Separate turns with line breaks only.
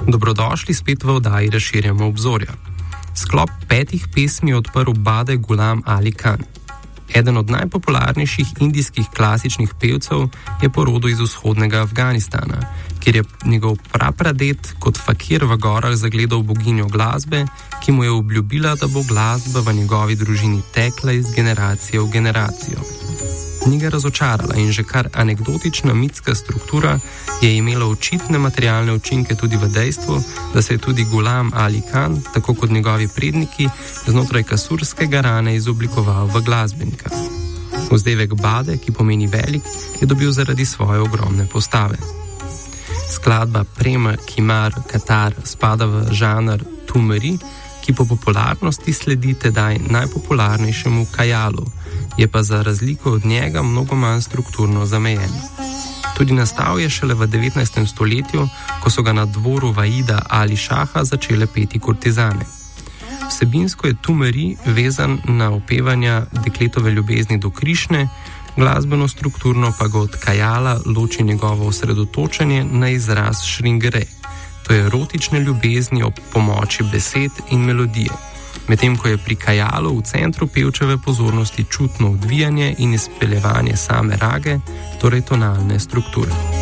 Dobrodošli spet v oddaji Razširjamo obzorja. Sklop 5 pesmi je odprl Bade Ghulam Ali Khan. Eden od najpopularnejših indijskih klasičnih pevcev je po rodu iz vzhodnega Afganistana, kjer je njegov prapradet kot fakir v gorah zagledal boginjo glasbe, ki mu je obljubila, da bo glasba v njegovi družini tekla iz generacije v generacijo. Ni ga razočarala in že kar anekdotična mitska struktura je imela očitne materialne učinke tudi v dejstvu, da se je tudi Ghulam Ali Khan, tako kot njegovi predniki, znotraj kasurske garane izoblikoval v glasbenika. Vzdevek Bade, ki pomeni velik, je dobil zaradi svoje ogromne postave. Skladba Prema Kimar Katar spada v žanr tumeri, ki po popularnosti sledi tedaj najpopularnejšemu kajalu, je pa za razliko od njega mnogo manj strukturno zamejen. Tudi nastal je šele v 19. stoletju, ko so ga na dvoru Vaida Ali Šaha začele peti kurtizane. Vsebinsko je tumeri vezan na opevanja dekletove ljubezni do Krišne, glasbeno strukturno pa ga od kajala loči njegovo osredotočenje na izraz šringere, to je erotične ljubezni ob pomoči besed in melodije, medtem ko je pri kajalu v centru pevčeve pozornosti čutno odvijanje in izpeljevanje same rage, torej tonalne strukture.